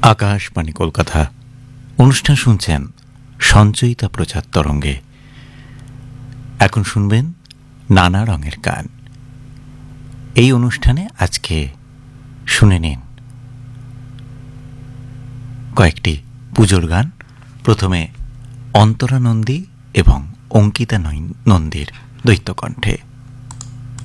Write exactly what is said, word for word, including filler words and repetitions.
আকাশবাণী কলকাতা অনুষ্ঠান শুনছেন সঞ্চয়িতা প্রচার তরঙ্গে। এখন শুনবেন নানা রঙের গান। এই অনুষ্ঠানে আজকে শুনে নিন কয়েকটি পুজোর গান। প্রথমে অন্তরা নন্দী এবং অঙ্কিতা নন্দীর দ্বৈত কণ্ঠে।